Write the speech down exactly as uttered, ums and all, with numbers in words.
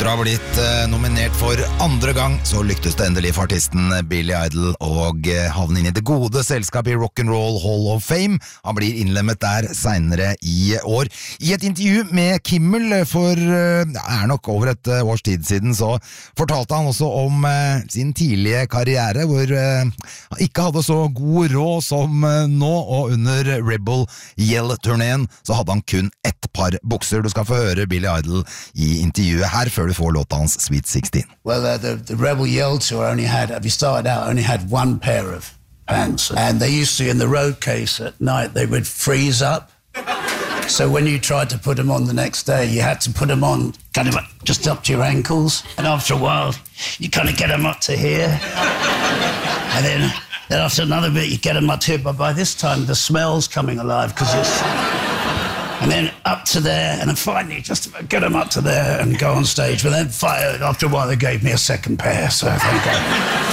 Etter å ha blitt eh, nominert for andre gang, så lyktes det endelig for artisten Billy Idol og eh, havne inn i det gode selskapet i Rock'n'Roll Hall of Fame. Han blir innlemmet der senere i år. I et intervju med Kimmel for eh, er nok over et eh, års tid siden, så fortalte han også om eh, sin tidlige karriere, hvor eh, han ikke hadde så god råd som eh, nå, og under Rebel Yell-turneen så hadde han kun ett par bukser. Du skal få høre Billy Idol i intervjuet her før du får låta hans Sweet sixteen. Well, uh, the, the Rebel Yell tour only had, we started out, only had one pair of pants. And they used to, in the road case at night, they would freeze up. So when you tried to put them on the next day, you had to put them on kind of just up to your ankles. And after a while, you kind of get them up to here. And then, then after another bit, you get them up to here. But by this time, the smell's coming alive because it's... And then up to there, and then finally just get them up to there and go on stage. But then after a while, they gave me a second pair, so thank God.